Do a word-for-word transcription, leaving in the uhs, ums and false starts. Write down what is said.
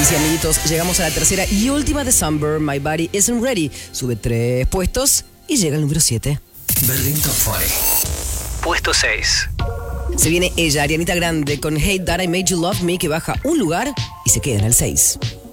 sí, amiguitos, llegamos a la tercera y última de December. My Body Isn't Ready. Sube tres puestos y llega al número siete. Berlín Top veinte. Puesto seis. Se viene ella, Arianita Grande, con Hate That I Made You Love Me, que baja un lugar y se queda en el seis.